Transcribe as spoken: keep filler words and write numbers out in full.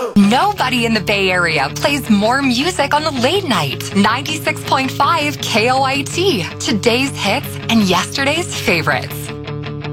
Nobody in the Bay Area plays more music on the late night. ninety-six point five K O I T. Today's hits and yesterday's favorites.